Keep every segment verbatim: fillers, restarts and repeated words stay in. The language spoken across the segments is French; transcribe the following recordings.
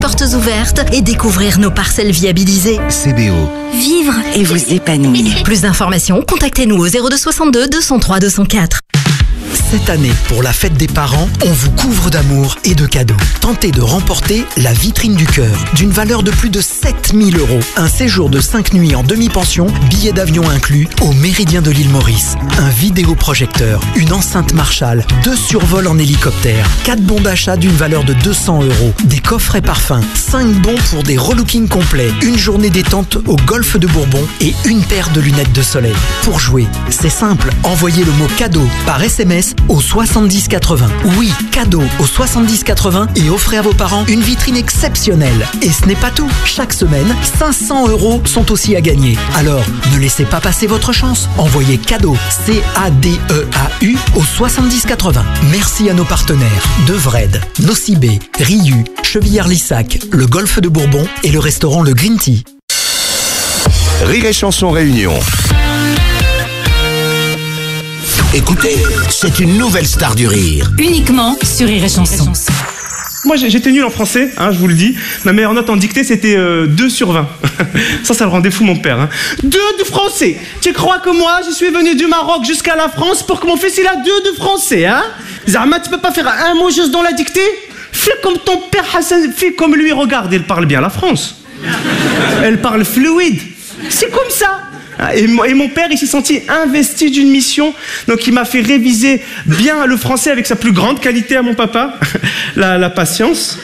portes ouvertes et découvrir nos parcelles viabilisées. C B O. Vivre et vous épanouir. Plus d'informations, contactez-nous au zéro deux soixante-deux deux cent trois deux cent quatre. Cette année, pour la fête des parents, on vous couvre d'amour et de cadeaux. Tentez de remporter la vitrine du cœur, d'une valeur de plus de sept mille euros. Un séjour de cinq nuits en demi-pension, billets d'avion inclus, au Méridien de l'île Maurice. Un vidéoprojecteur, une enceinte Marshall, deux survols en hélicoptère, quatre bons d'achat d'une valeur de deux cents euros, des coffrets parfums, cinq bons pour des relookings complets, une journée détente au golfe de Bourbon et une paire de lunettes de soleil. Pour jouer, c'est simple, envoyez le mot cadeau par S M S au soixante-dix quatre-vingts. Oui, cadeau au soixante-dix quatre-vingts et offrez à vos parents une vitrine exceptionnelle. Et ce n'est pas tout. Chaque semaine, cinq cents euros sont aussi à gagner. Alors, ne laissez pas passer votre chance. Envoyez cadeau, C A D E A U, au soixante-dix quatre-vingts. Merci à nos partenaires Devred, Nocibé, Riu, Chevillard-Lissac, le Golfe de Bourbon et le restaurant Le Green Tea. Rire et Chanson Réunion. Écoutez, c'est une nouvelle star du rire. Uniquement sur Rire et Chanson. Moi j'étais nul en français, hein, je vous le dis. Ma meilleure note en dictée c'était euh, deux sur vingt. Ça, ça le rendait fou mon père. Hein. deux de français. Tu crois que moi je suis venu du Maroc jusqu'à la France pour que mon fils il a deux de français, hein? Zahma, tu peux pas faire un mot juste dans la dictée? Fais comme ton père Hassan, fais comme lui, regarde, il parle bien la France. Elle parle fluide. C'est comme ça. Et mon père, il s'est senti investi d'une mission, donc il m'a fait réviser bien le français avec sa plus grande qualité à mon papa, la, la patience.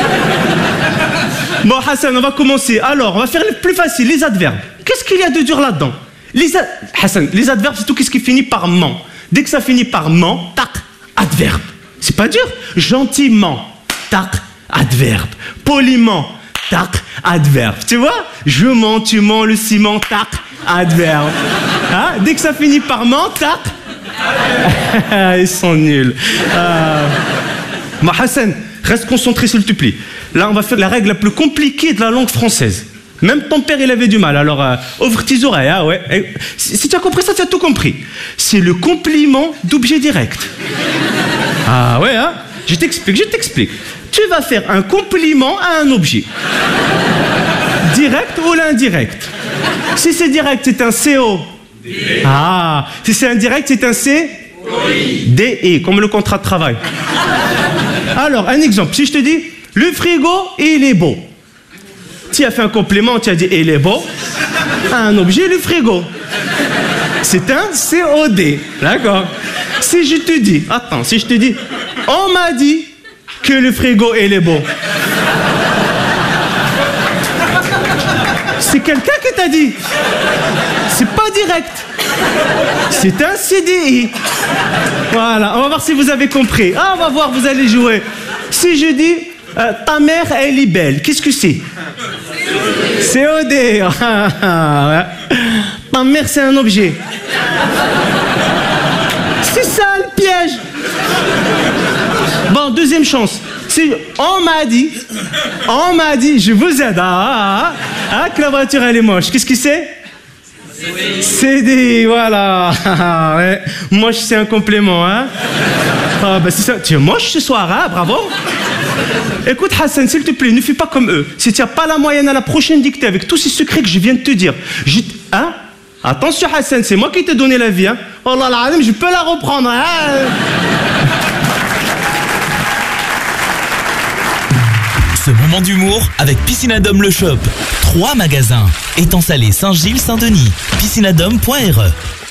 Bon Hassan, on va commencer. Alors, on va faire le plus facile, les adverbes. Qu'est-ce qu'il y a de dur là-dedans? les a... Hassan, les adverbes, c'est tout ce qui finit par ment. Dès que ça finit par ment, tac, adverbe. C'est pas dur. Gentiment, tac, adverbe. Poliment, tac, adverbe. Tu vois? Je mens, tu mens, le ciment, tac, adverbe. Hein? Dès que ça finit par ment, tac. Ils sont nuls. Euh... Bon, Hassan, reste concentré s'il te plaît. Là, on va faire la règle la plus compliquée de la langue française. Même ton père, il avait du mal. Alors, euh, ouvre tes oreilles. Hein, ouais. Et, si, si tu as compris ça, tu as tout compris. C'est le complément d'objet direct. Ah ouais, hein? Je t'explique, je t'explique. Tu vas faire un compliment à un objet. Direct ou l'indirect? Si c'est direct, c'est un C O. D. Ah, si c'est indirect, c'est un C O I. D E, comme le contrat de travail. Alors, un exemple. Si je te dis, le frigo, il est beau. Tu as fait un complément, tu as dit, il est beau. Un objet, le frigo. C'est un C O D. D'accord? Si je te dis, attends, si je te dis, on m'a dit que le frigo, il est beau. C'est quelqu'un qui t'a dit. C'est pas direct. C'est un C D I. Voilà, on va voir si vous avez compris. Ah, on va voir, vous allez jouer. Si je dis, euh, ta mère, elle est belle, qu'est-ce que c'est? C O D. Ta mère, c'est un objet. C'est ça le piège. Bon, deuxième chance. Si on m'a dit, on m'a dit, je vous aide, ah, ah, ah, que la voiture elle est moche. Qu'est-ce que c'est? C D I, voilà. Ouais. Moche, c'est un complément, hein. Ah, bah c'est ça. Tu es moche ce soir, hein, bravo. Écoute Hassan, s'il te plaît, ne fais pas comme eux. Si tu n'as pas la moyenne à la prochaine dictée avec tous ces secrets que je viens de te dire, je... hein? Attention Hassan, c'est moi qui t'ai donné la vie, hein. Oh là là, je peux la reprendre, hein. Ce moment d'humour avec Piscinadome Le Shop. Trois magasins. Étang Salé, Saint-Gilles, Saint-Denis. piscinadome point R E.